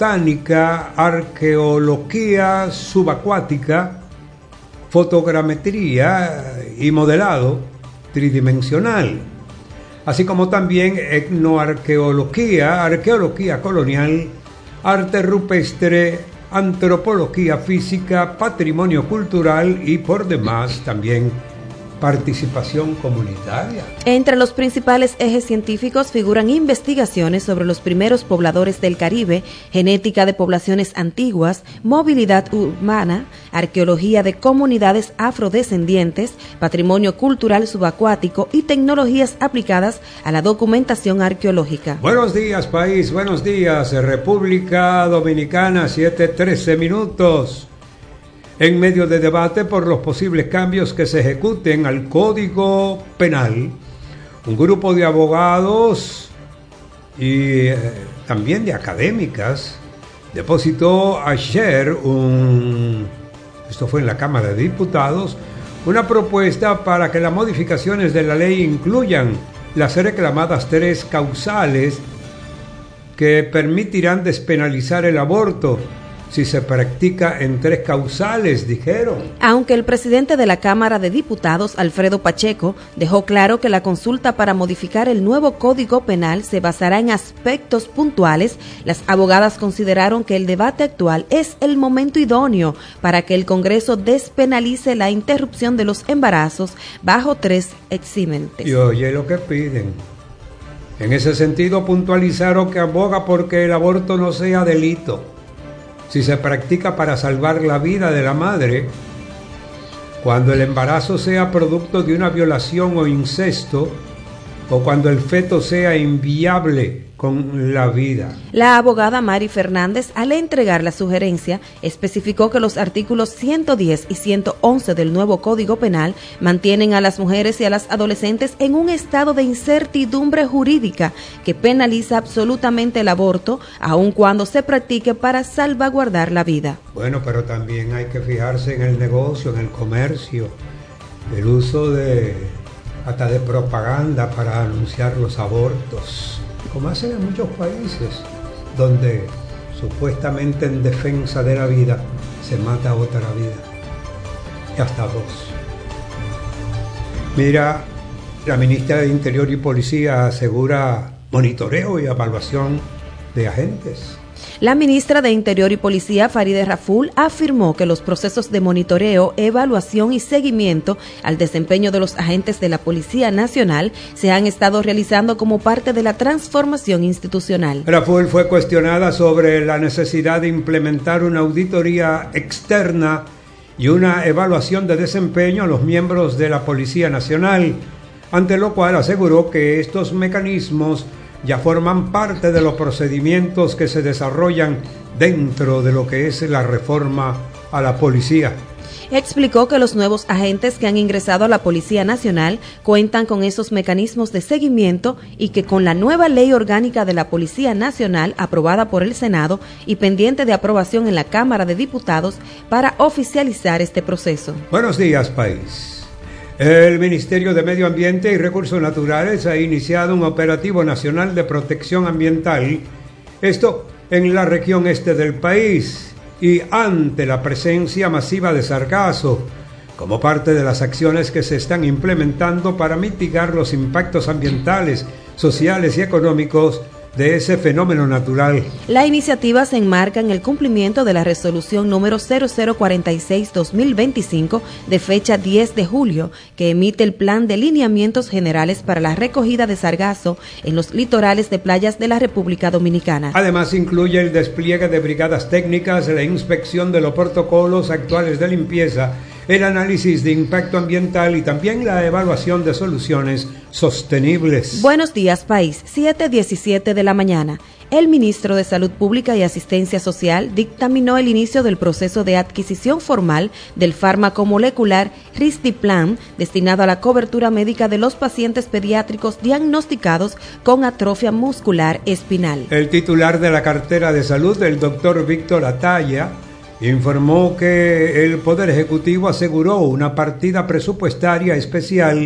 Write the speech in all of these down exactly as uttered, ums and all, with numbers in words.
botánica, arqueología subacuática, fotogrametría y modelado tridimensional, así como también etnoarqueología, arqueología colonial, arte rupestre, antropología física, patrimonio cultural y por demás también participación comunitaria. Entre los principales ejes científicos figuran investigaciones sobre los primeros pobladores del Caribe, genética de poblaciones antiguas, movilidad urbana, arqueología de comunidades afrodescendientes, patrimonio cultural subacuático y tecnologías aplicadas a la documentación arqueológica. Buenos días, país, buenos días, República Dominicana, siete trece minutos. En medio de debate por los posibles cambios que se ejecuten al Código Penal, un grupo de abogados y eh, también de académicas depositó ayer un, esto fue en la Cámara de Diputados, una propuesta para que las modificaciones de la ley incluyan las reclamadas tres causales que permitirán despenalizar el aborto si se practica en tres causales, dijeron. Aunque el presidente de la Cámara de Diputados, Alfredo Pacheco, dejó claro que la consulta para modificar el nuevo Código Penal se basará en aspectos puntuales, las abogadas consideraron que el debate actual es el momento idóneo para que el Congreso despenalice la interrupción de los embarazos bajo tres eximentes. Y oye lo que piden. En ese sentido, puntualizaron que aboga porque el aborto no sea delito si se practica para salvar la vida de la madre, cuando el embarazo sea producto de una violación o incesto, o cuando el feto sea inviable con la vida. La abogada Mari Fernández, al entregar la sugerencia, especificó que los artículos ciento diez y ciento once del nuevo Código Penal mantienen a las mujeres y a las adolescentes en un estado de incertidumbre jurídica que penaliza absolutamente el aborto, aun cuando se practique para salvaguardar la vida. Bueno, pero también hay que fijarse en el negocio, en el comercio, el uso de hasta de propaganda para anunciar los abortos, como hacen en muchos países, donde supuestamente en defensa de la vida se mata otra vida, y hasta dos. Mira, la ministra de Interior y Policía asegura monitoreo y evaluación de agentes. La ministra de Interior y Policía, Farideh Raful, afirmó que los procesos de monitoreo, evaluación y seguimiento al desempeño de los agentes de la Policía Nacional se han estado realizando como parte de la transformación institucional. Raful fue cuestionada sobre la necesidad de implementar una auditoría externa y una evaluación de desempeño a los miembros de la Policía Nacional, ante lo cual aseguró que estos mecanismos ya forman parte de los procedimientos que se desarrollan dentro de lo que es la reforma a la policía. Explicó que los nuevos agentes que han ingresado a la Policía Nacional cuentan con esos mecanismos de seguimiento y que con la nueva Ley Orgánica de la Policía Nacional aprobada por el Senado y pendiente de aprobación en la Cámara de Diputados para oficializar este proceso. Buenos días, país. El Ministerio de Medio Ambiente y Recursos Naturales ha iniciado un operativo nacional de protección ambiental, esto en la región este del país, y ante la presencia masiva de sargazo, como parte de las acciones que se están implementando para mitigar los impactos ambientales, sociales y económicos de ese fenómeno natural. La iniciativa se enmarca en el cumplimiento de la resolución número cero cero cuarenta y seis guión dos mil veinticinco de fecha diez de julio, que emite el plan de lineamientos generales para la recogida de sargazo en los litorales de playas de la República Dominicana. Además, incluye el despliegue de brigadas técnicas, la inspección de los protocolos actuales de limpieza, el análisis de impacto ambiental y también la evaluación de soluciones sostenibles. Buenos días, país. siete diecisiete de la mañana. El ministro de Salud Pública y Asistencia Social dictaminó el inicio del proceso de adquisición formal del fármaco molecular Risdiplam, destinado a la cobertura médica de los pacientes pediátricos diagnosticados con atrofia muscular espinal. El titular de la cartera de salud, el doctor Víctor Ataya, informó que el Poder Ejecutivo aseguró una partida presupuestaria especial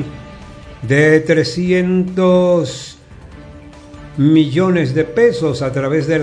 de trescientos millones de pesos a través de la